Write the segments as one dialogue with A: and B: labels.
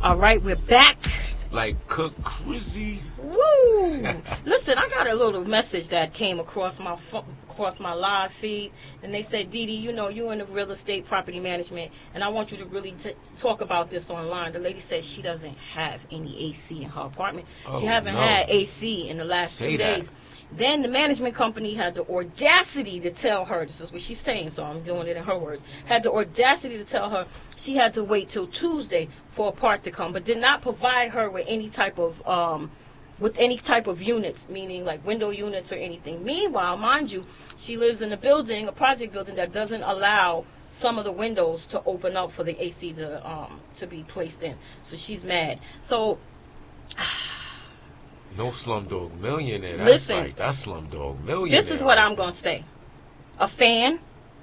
A: All right, we're back.
B: Like Cook Crizzy.
A: Woo! Listen, I got a little message that came across my live feed, and they said, Dee Dee, you know, you're in the real estate property management, and I want you to really talk about this online. The lady said she doesn't have any AC in her apartment. She haven't had AC in the last 2 days. Then the management company had the audacity to tell her, this is what she's saying, so I'm doing it in her words, had the audacity to tell her she had to wait till Tuesday for a part to come, but did not provide her with any type of units, meaning like window units or anything. Meanwhile, mind you, she lives in a building, a project building that doesn't allow some of the windows to open up for the AC to be placed in. So she's mad. So
B: no Slumdog Millionaire.
A: Listen,
B: that's Slumdog Millionaire.
A: This is what I'm going to say. A fan.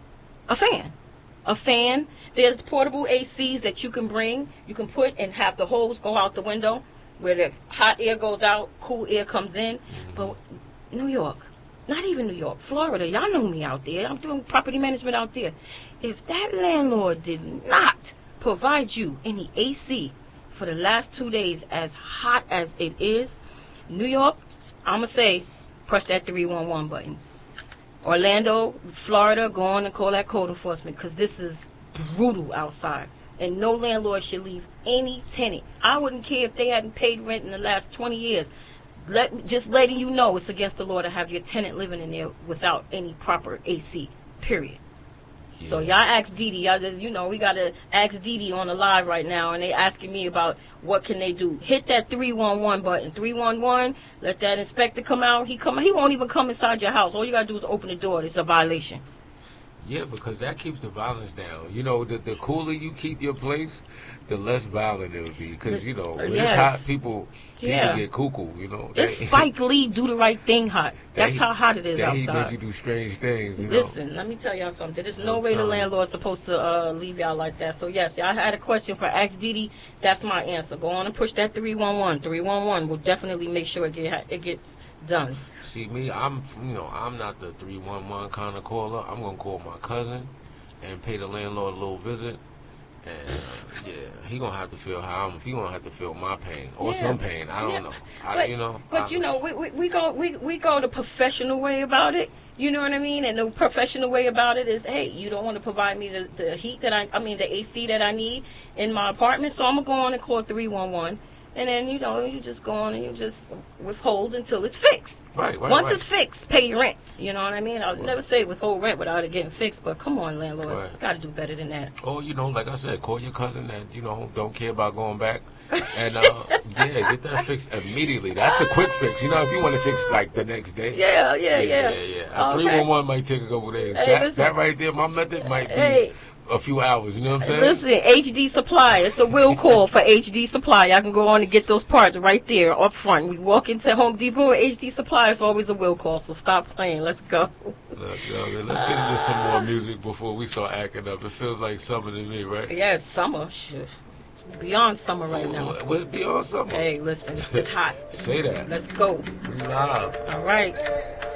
A: There's portable ACs that you can bring. You can put and have the hose go out the window where the hot air goes out, cool air comes in. Mm-hmm. But New York, not even New York, Florida, y'all know me out there. I'm doing property management out there. If that landlord did not provide you any AC for the last 2 days as hot as it is, New York, I'm going to say, press that 311 button. Orlando, Florida, go on and call that code enforcement because this is brutal outside. And no landlord should leave any tenant. I wouldn't care if they hadn't paid rent in the last 20 years. Just letting you know it's against the law to have your tenant living in there without any proper AC, period. Yeah. So y'all ask Dee Dee. Y'all just, you know, we got to ask Dee Dee on the live right now, and they asking me about what can they do. Hit that 311 button. 311, let that inspector come out. He won't even come inside your house. All you got to do is open the door. It's a violation.
B: Yeah, because that keeps the violence down. You know, the cooler you keep your place, the less violent it will be. Because, you know, when it's hot, people get cuckoo, you know.
A: It's Spike Lee, Do the Right Thing hot. That's how hot it is outside.
B: He make you do strange things, you know.
A: Listen, let me tell y'all something. There's no way the landlord's supposed to leave y'all like that. So, yes, I had a question for Ask Dee Dee. That's my answer. Go on and push that 311. 311 will definitely make sure it gets done.
B: See, me, I'm not the 311 kind of caller. I'm going to call my cousin and pay the landlord a little visit. And, he going to have to feel he going to have to feel my pain or some pain. I don't know. We go the professional way about it. You know what I mean? And the professional way about it is, hey, you don't want to provide me the heat the AC that I need in my apartment, so I'm going to go on and call 311. And then, you know, you just go on and you just withhold until it's fixed. Right.
A: Once it's fixed, pay your rent. You know what I mean? I'll never say withhold rent without it getting fixed, but come on, landlords. You got to do better than that.
B: Or, you know, like I said, call your cousin that, you know, don't care about going back. And, get that fixed immediately. That's the quick fix. You know, if you want to fix, like, the next day.
A: Yeah.
B: 311 might take a couple days.
A: Hey,
B: that right there, my method might be a few hours, you know what I'm saying?
A: Listen, HD Supply. It's a will call for HD Supply. Y'all can go on and get those parts right there up front. We walk into Home Depot with HD Supply. It's always a will call, so stop playing. Let's go.
B: Let's get into some more music before we start acting up. It feels like summer to me, right?
A: Yeah, summer. Shit. Beyond summer right now.
B: What's beyond summer?
A: Hey, listen, it's just hot.
B: Say that.
A: Let's go.
B: Nah.
A: All right.